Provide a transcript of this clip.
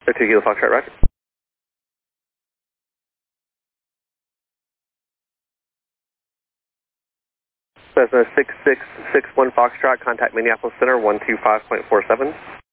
2 Kilo Foxtrot, roger. Cessna 6661 Foxtrot, contact Minneapolis Center 125.47.